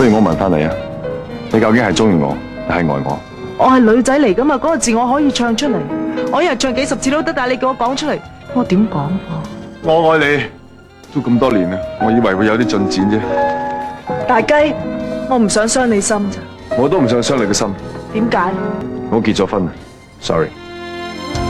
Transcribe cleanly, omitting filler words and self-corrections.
不如我問翻你啊，你究竟係中意我，定係愛我？ 我係女仔嚟噶嘛，嗰個字我可以唱出嚟，我一日唱幾十次都得，但係你叫我講出嚟，我點講啊？ 我愛你，都咁多年啦，我以為會有啲進展啫。 大雞，我唔想傷你心咋。 我都唔想傷你嘅心。 點解？ 我結咗婚啦 ，sorry。